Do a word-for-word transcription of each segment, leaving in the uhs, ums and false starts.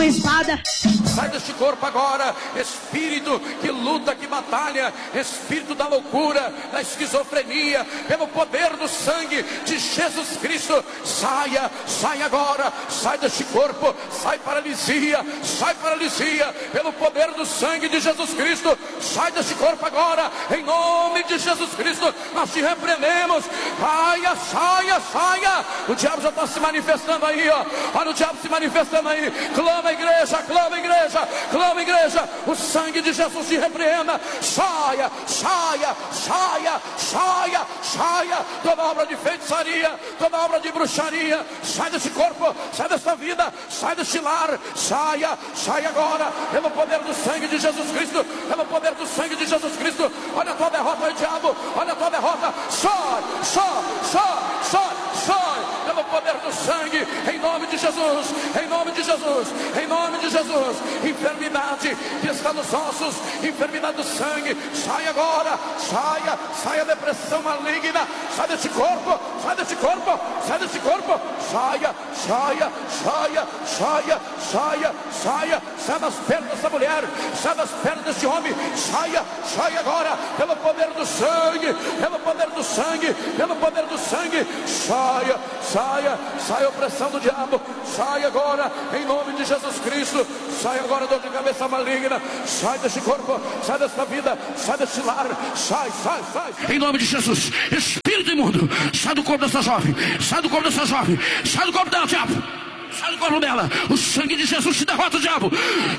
espada. Sai deste corpo agora, espírito que luta, que batalha, espírito da loucura, da esquizofrenia, pelo poder do sangue de Jesus Cristo, saia, sai agora, sai deste corpo, sai paralisia, sai paralisia, pelo poder do sangue de Jesus Cristo, sai deste corpo agora, em nome de Jesus Cristo, nós te repreendemos, saia, saia, saia, o diabo já está se manifestando aí, ó, olha o diabo se manifestando aí, clama a igreja, clama a igreja, clama a igreja, o sangue de Jesus te repreenda, saia, saia, saia, saia, saia, toda obra de feitiçaria, toda obra de bruxaria, sai desse corpo, sai dessa vida, sai desse lar, saia, saia agora, pelo poder do sangue de Jesus Cristo, pelo poder do sangue de Jesus Cristo, olha a tua derrota aí, diabo, olha a tua derrota, sai, sai, sai, sai, sai, pelo poder do sangue, em nome de Jesus, em nome de Jesus, em nome de Jesus, enfermidade que está nos ossos, enfermidade do sangue, sai agora, saia, saia depressão maligna, sai desse corpo, sai desse corpo, sai desse corpo, saia, saia, saia, saia, saia, saia, sai das pernas dessa mulher, sai das pernas desse homem, saia, saia agora, pelo poder do sangue, pelo poder do sangue, pelo poder do sangue, saia, saia, saia a opressão do diabo, saia agora, em nome de Jesus Cristo, sai agora dor de cabeça maligna, sai desse corpo, sai dessa vida, sai desse lar, sai, sai, sai, sai. Em nome de Jesus, espírito imundo, sai do corpo dessa jovem, sai do corpo dessa jovem, sai do corpo dela, diabo, sai do corpo dela, o sangue de Jesus te derrota, diabo.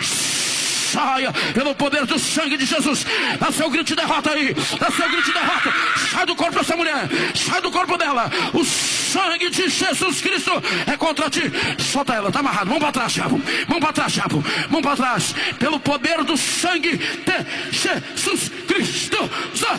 Saia, pelo poder do sangue de Jesus, dá seu grito de derrota aí, dá seu grito de derrota, sai do corpo dessa mulher, sai do corpo dela, o sangue de Jesus Cristo é contra ti, solta ela, tá amarrado, mão para trás, diabo, mão para trás, diabo, mão para trás, pelo poder do sangue de Jesus Cristo, sai,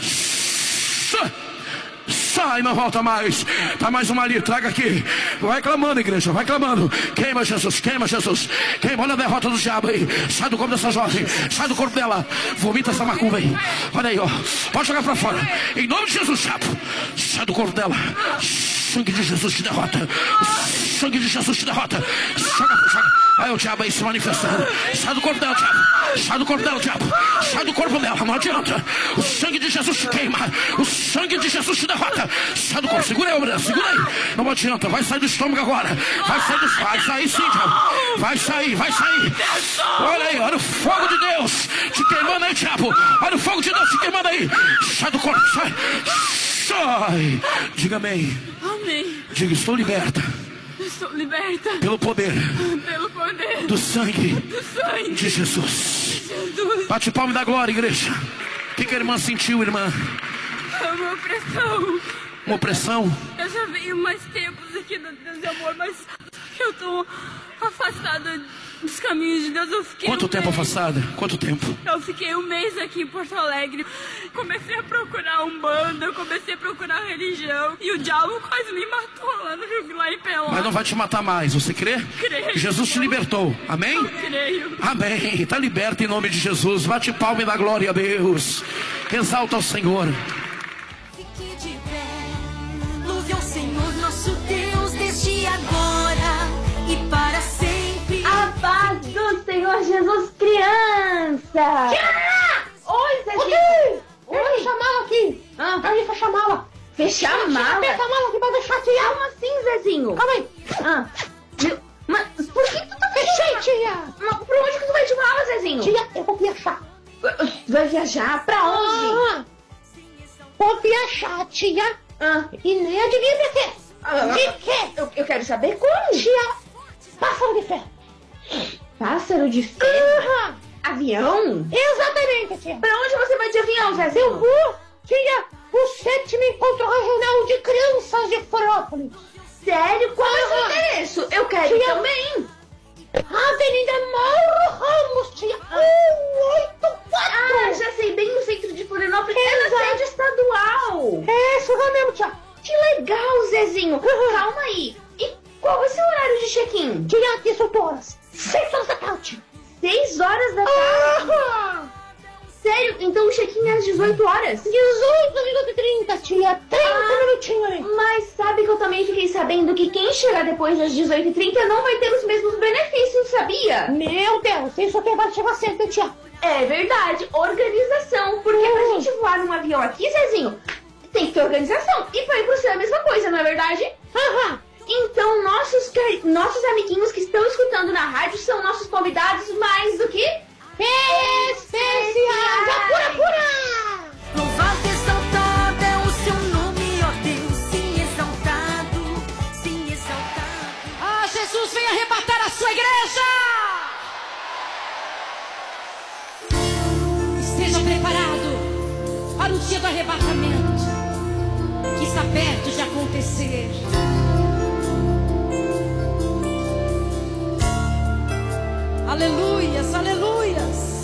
sai. Sai, não volta mais. Tá mais uma ali, traga aqui. Vai clamando, igreja, vai clamando. Queima Jesus, queima Jesus. Queima, olha a derrota do diabo aí. Sai do corpo dessa jovem, sai do corpo dela. Vomita essa macumba aí. Olha aí, ó. Pode jogar pra fora. Em nome de Jesus, diabo. Sai do corpo dela. Sangue de Jesus te derrota. O sangue de Jesus te derrota. Joga, joga. Aí o diabo aí se manifestando. Sai do corpo dela, diabo. Sai do corpo dela, diabo. Sai do corpo dela, não adianta. O sangue de Jesus te queima. O sangue de Jesus te derrota. Sai do corpo, segura aí, mulher, segura aí. Não adianta, vai sair do estômago agora. Vai sair do vai sair sim, diabo. Vai sair, vai sair. Olha aí, olha o fogo de Deus te queimando aí, diabo. Olha o fogo de Deus te queimando aí. Sai do corpo, sai. Sai. Diga amém. Amém. Diga, estou liberta. Estou liberta. Pelo poder. Pelo poder. Do sangue. Do sangue. De Jesus. Jesus. Bate palma da glória, igreja. O que, que a irmã sentiu, irmã? É uma opressão. Uma opressão? Eu já venho mais tempos aqui no Deus de Amor, mas eu tô afastada dos caminhos de Deus. Eu fiquei Quanto um tempo mês. afastada? Quanto tempo? Eu fiquei um mês aqui em Porto Alegre. Comecei a procurar Umbanda, comecei a procurar religião. E o diabo quase me matou lá, no Rio, lá em Pelotas. Mas não vai te matar mais, você crê? Creio. Jesus te libertou, amém? Eu creio. Amém, está liberto em nome de Jesus. Bate palma e dá glória a Deus. Exalta o Senhor. Fique de pé, louve ao Senhor nosso Deus desde agora e para sempre. A paz do Senhor Jesus, criança! Tia! Oi, Zezinho! Oi! Oi! Eu fechar a mala aqui! Ah. Aí, fecha a mala! Fechar a mala? Fecha a mala aqui pra deixar, tia! Como assim, Zezinho? Calma aí! Ah, meu, mas por que tu tá Fechei, tia! Mas por onde que tu vai de mala, Zezinho? Tia, eu vou viajar! Vai viajar pra onde? Ah, vou viajar, tia! Ah, E nem adivinha de quê? ah, De quê? eu, eu quero saber como. Tia! Pássaro de ferro! Pássaro de ferro? Aham! Avião? Exatamente, tia! Pra onde você vai de avião, Zezinho? Eu vou, tia, o sétimo encontro regional de crianças de Florianópolis! Sério? Qual é o seu Aham. endereço? Eu quero ir Tia. também. Avenida Mauro Ramos, tia! um oito quatro! Ah, já sei, bem no centro de Florianópolis. É na Exato. sede estadual. É, isso lá mesmo, tia! Que legal, Zezinho. Calma aí. E qual vai ser o horário de check-in? Tia, dezoito horas! seis horas da tarde! Seis horas da tarde? Ah, Sério? Então o check-in é às dezoito horas? dezoito minutos e trinta, tia! trinta Só um minutinho aí. Mas sabe que eu também fiquei sabendo que quem chegar depois das dezoito e trinta não vai ter os mesmos benefícios, sabia? Meu Deus, isso aqui vai chegar cedo, tia. É verdade, organização. Porque pra gente voar num avião aqui, Zezinho, tem que ter organização. E pra ir pro céu é a mesma coisa, não é verdade? Aham. Então, nossos, nossos amiguinhos que estão escutando na rádio são nossos convidados mais do que especiais. Apura, apura! Louvado, exaltado é o seu nome, ó Deus. Sim, exaltado, sim, exaltado. Ah, Jesus vem arrebatar a sua igreja! Esteja preparado para o dia do arrebatamento, que está perto de acontecer. Aleluias, aleluias.